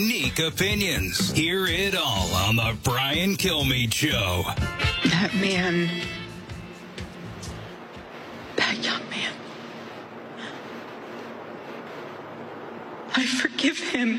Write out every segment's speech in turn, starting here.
Unique opinions. Hear it all on the Brian Kilmeade Show. That man, that young man, I forgive him.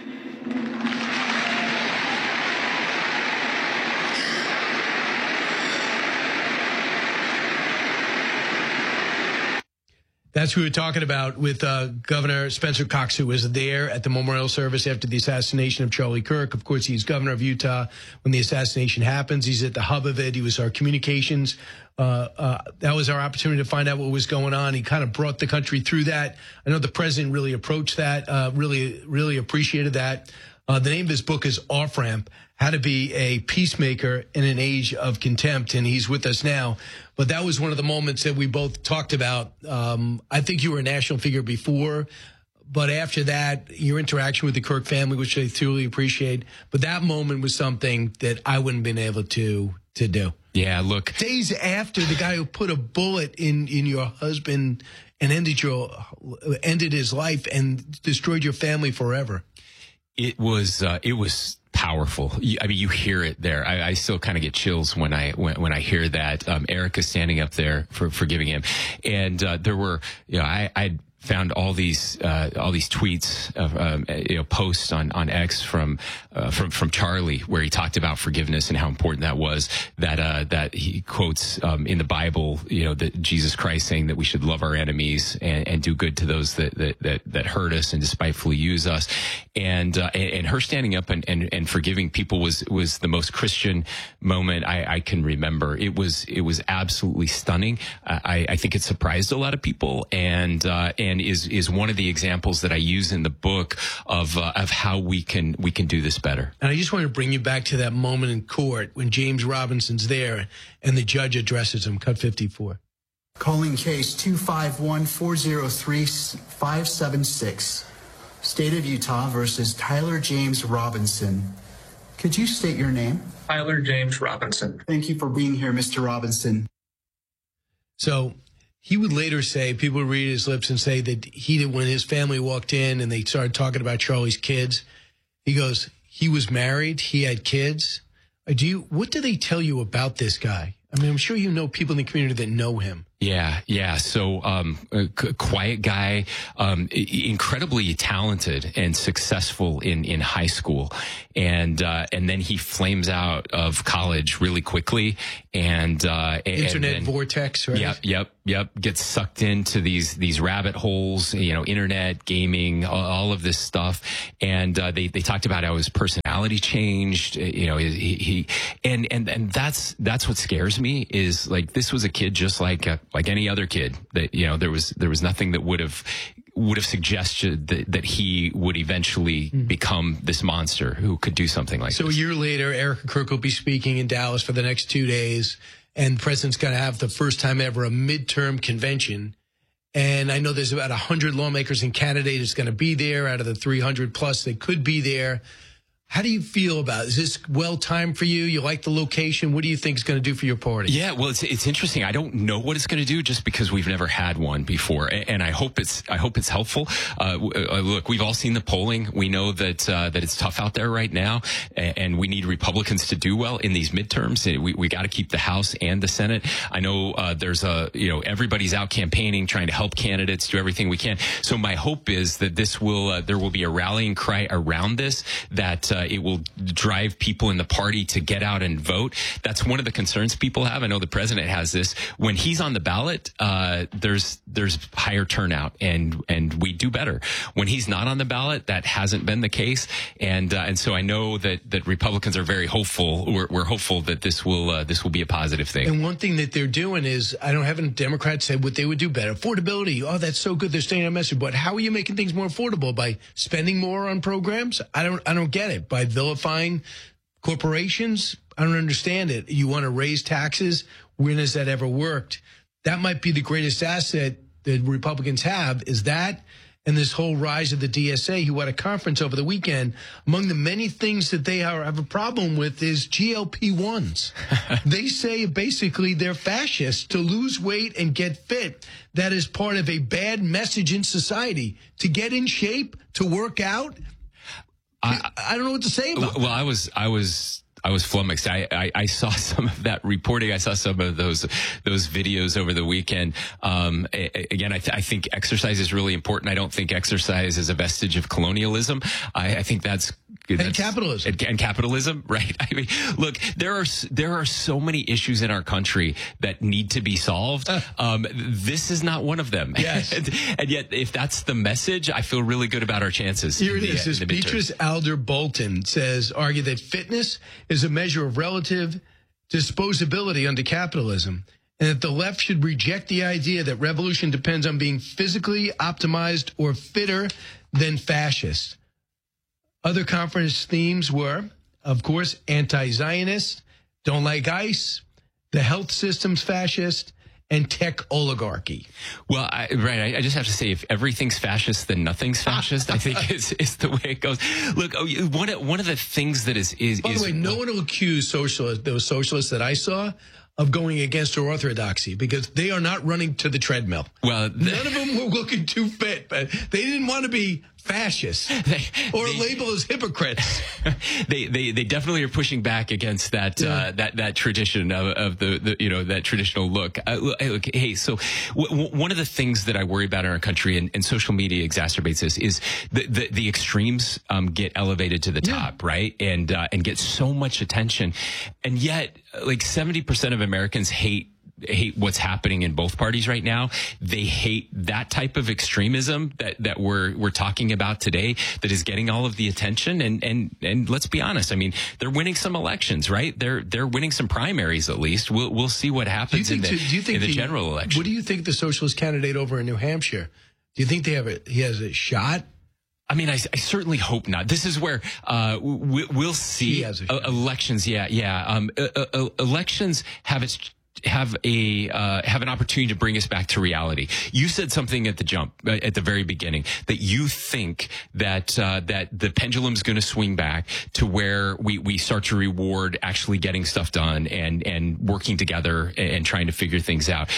That's who we were talking about with Governor Spencer Cox, who was there at the memorial service after the assassination of Charlie Kirk. Of course, he's governor of Utah when the assassination happens. He's at the hub of it. He was our communications. That was our opportunity to find out what was going on. He kind of brought the country through that. I know the president really approached that, really appreciated that. The name of his book is Off Ramp, How to Be a Peacemaker in an Age of Contempt, and he's with us now. But that was one of the moments that we both talked about. I think you were a national figure before, but after that, your interaction with the Kirk family, which I truly appreciate. But that moment was something that I wouldn't have been able to do. Yeah, look. Days after the guy who put a bullet in your husband and ended his life and destroyed your family forever. It was powerful. I mean, you hear it there. I still kind of get chills when I hear that. Erica standing up there for forgiving him, and there were, I found all these tweets of posts on X from Charlie, where he talked about forgiveness and how important that was. That he quotes in the Bible, that Jesus Christ saying that we should love our enemies and do good to those that hurt us and despitefully use us. And her standing up and forgiving people was the most Christian moment I can remember. It was absolutely stunning. I think it surprised a lot of people, and is one of the examples that I use in the book of how we can do this better. And I just want to bring you back to that moment in court when James Robinson's there and the judge addresses him. Cut 54. Calling case 251-403-576. State of Utah versus Tyler James Robinson. Could you state your name? Tyler James Robinson. Thank you for being here, Mr. Robinson. So he would later say, people would read his lips and say that when his family walked in and they started talking about Charlie's kids, he goes, he was married, he had kids. What do they tell you about this guy? I mean, I'm sure you know people in the community that know him. Yeah. So, quiet guy, incredibly talented and successful in high school. And then he flames out of college really quickly and Internet vortex, right? Yep. Gets sucked into these rabbit holes, internet, gaming, all of this stuff. And, they talked about how his personality changed, and that's what scares me is like, this was a kid just like any other kid that, there was nothing that would have suggested that he would eventually become this monster who could do something like this. So a year later, Erica Kirk will be speaking in Dallas for the next 2 days, and the president's going to have the first time ever a midterm convention. And I know there's about 100 lawmakers and candidates going to be there out of the 300 plus that could be there. How do you feel about it? Is this well-timed for you? You like the location? What do you think it's going to do for your party? Yeah, well, it's interesting. I don't know what it's going to do just because we've never had one before, and I hope it's helpful. Look, we've all seen the polling. We know that it's tough out there right now, and we need Republicans to do well in these midterms. We got to keep the House and the Senate. I know there's everybody's out campaigning, trying to help candidates, do everything we can. So my hope is that there will be a rallying cry around this, that it will drive people in the party to get out and vote. That's one of the concerns people have. I know the president has this. When he's on the ballot, there's higher turnout, and we do better. When he's not on the ballot, that hasn't been the case. And so I know that Republicans are very hopeful. We're hopeful that this will be a positive thing. And one thing that they're doing is, I don't have any Democrats say what they would do better. Affordability. Oh, that's so good. They're staying on message. But how are you making things more affordable? By spending more on programs? I don't get it. By vilifying corporations? I don't understand it. You want to raise taxes? When has that ever worked? That might be the greatest asset that Republicans have, is that and this whole rise of the DSA, who had a conference over the weekend. Among the many things that they have a problem with is GLP-1s. They say basically they're fascists. To lose weight and get fit, that is part of a bad message in society. To get in shape, to work out, I don't know what to say about. Well, I was flummoxed. I saw some of that reporting. I saw some of those videos over the weekend. Again, I think exercise is really important. I don't think exercise is a vestige of colonialism. I think that's capitalism. And capitalism, right? I mean, look, there are so many issues in our country that need to be solved. This is not one of them. Yes. and yet, if that's the message, I feel really good about our chances. Here it is. Beatrice Alder Bolton argue that fitness is a measure of relative disposability under capitalism, and that the left should reject the idea that revolution depends on being physically optimized or fitter than fascist. Other conference themes were, of course, anti-Zionist, don't like ICE, the health system's fascist, and tech oligarchy. Well, I just have to say, if everything's fascist, then nothing's fascist. I think is the way it goes. Look, one of the things that is. By the way, no one will accuse those socialists that I saw of going against our orthodoxy, because they are not running to the treadmill. Well, none of them were looking too fit, but they didn't want to be fascists or labeled as hypocrites. They definitely are pushing back against that that tradition of the that traditional look. Hey, so one of the things that I worry about in our country, and social media exacerbates this, is the extremes get elevated to the top, right, and get so much attention, and yet like 70% of Americans hate what's happening in both parties right now. They hate that type of extremism that we're talking about today, that is getting all of the attention. And let's be honest. I mean, they're winning some elections, right? They're winning some primaries, at least. We'll see what happens in the general election. What do you think the socialist candidate over in New Hampshire? Do you think he has a shot? I mean, I certainly hope not. This is where we'll see elections. Elections have an opportunity to bring us back to reality. You said something at the very beginning, that you think that the pendulum's going to swing back to where we start to reward actually getting stuff done and working together and trying to figure things out.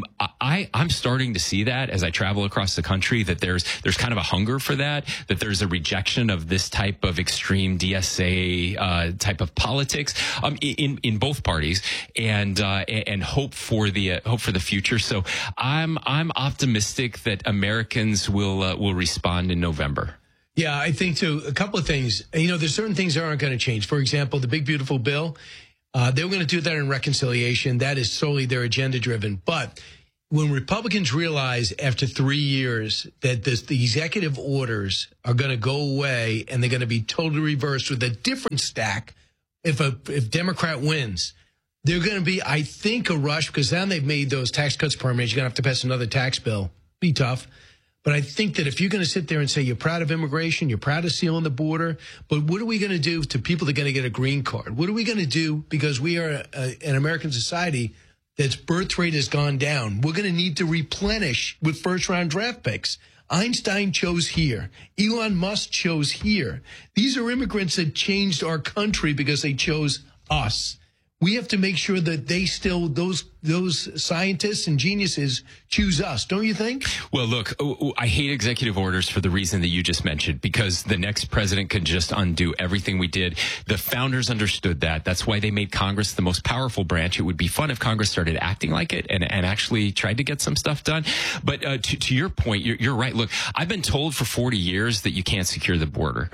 I'm starting to see that as I travel across the country, that there's kind of a hunger for that there's a rejection of this type of extreme DSA type of politics in both parties, and hope for the future. So I'm optimistic that Americans will respond in November. Yeah, I think too. A couple of things. There's certain things that aren't going to change. For example, the big beautiful bill. They were going to do that in reconciliation. That is solely their agenda driven. But when Republicans realize after 3 years that the executive orders are going to go away and they're going to be totally reversed with a different stack, if Democrat wins, they're going to be, I think, a rush, because now they've made those tax cuts permanent. You're going to have to pass another tax bill. Be tough. But I think that if you're going to sit there and say you're proud of immigration, you're proud of sealing the border, but what are we going to do to people that are going to get a green card? What are we going to do? Because we are an American society that's birth rate has gone down. We're going to need to replenish with first-round draft picks. Einstein chose here. Elon Musk chose here. These are immigrants that changed our country because they chose us. We have to make sure that they still, those scientists and geniuses choose us, don't you think? Well, look, I hate executive orders for the reason that you just mentioned, because the next president can just undo everything we did. The founders understood that. That's why they made Congress the most powerful branch. It would be fun if Congress started acting like it and actually tried to get some stuff done. But to your point, you're right. Look, I've been told for 40 years that you can't secure the border.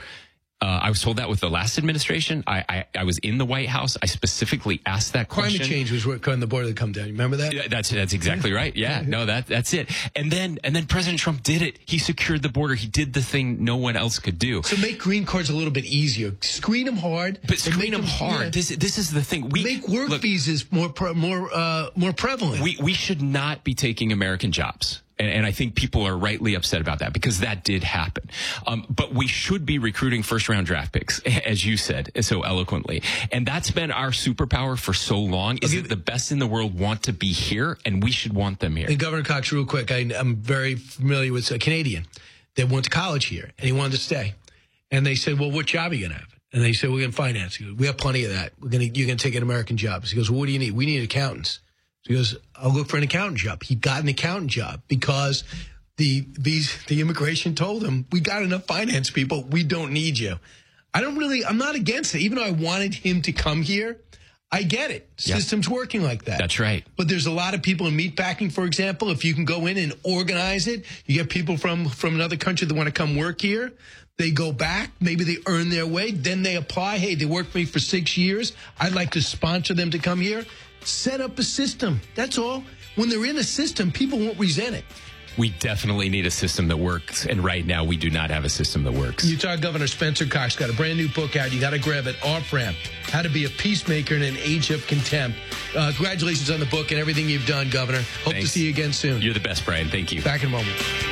I was told that with the last administration. I was in the White House. I specifically asked that question. Climate change was causing the border to come down. You remember that? Yeah, that's exactly right. Yeah, no, that's it. And then President Trump did it. He secured the border. He did the thing no one else could do. So make green cards a little bit easier. Screen them hard. But screen them hard. Yeah. This is the thing. Make work visas more prevalent. We should not be taking American jobs. And I think people are rightly upset about that, because that did happen. But we should be recruiting first-round draft picks, as you said so eloquently. And that's been our superpower for so long, is that the best in the world want to be here, and we should want them here. And Governor Cox, real quick, I'm very familiar with a Canadian that went to college here, and he wanted to stay. And they said, well, what job are you going to have? And they said, we're going to finance. He goes, we have plenty of that. You're going to take an American job. He goes, well, what do you need? We need accountants. So he goes, I'll look for an accountant job. He got an accountant job because the immigration told him, we got enough finance people. We don't need you. I'm not against it. Even though I wanted him to come here, I get it. System's working like that. That's right. But there's a lot of people in meatpacking, for example. If you can go in and organize it, you get people from another country that want to come work here. They go back. Maybe they earn their way. Then they apply. Hey, they worked for me for 6 years. I'd like to sponsor them to come here. Set up a system. That's all. When they're in a system, people won't resent it. We definitely need a system that works, and right now we do not have a system that works. Utah Governor Spencer Cox got a brand new book out. You got to grab it. Off Ramp: How to Be a Peacemaker in an Age of Contempt. Congratulations on the book and everything you've done, Governor. Hope to see you again soon. You're the best, Brian. Thank you. Back in a moment.